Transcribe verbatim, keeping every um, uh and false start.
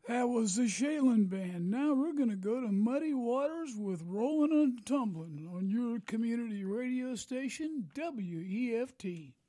That was the Shaylin Band. Now we're going to go to Muddy Waters with Rollin' and Tumblin' on your community radio station, W E F T.